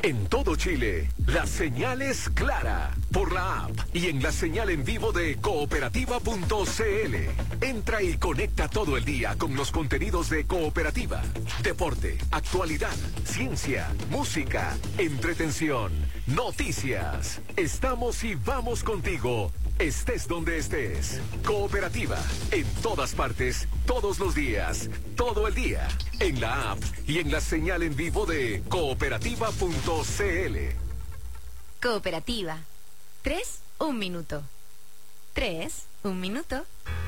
En todo Chile, la señal es clara por la app y en la señal en vivo de cooperativa.cl. Entra y conecta todo el día con los contenidos de Cooperativa. Deporte, actualidad, ciencia, música, entretención, noticias. Estamos y vamos contigo, estés donde estés. Cooperativa, en todas partes, todos los días, todo el día, en la app y en la señal en vivo de cooperativa.cl. Cooperativa. 3, 1 minuto. 3, 1 minuto.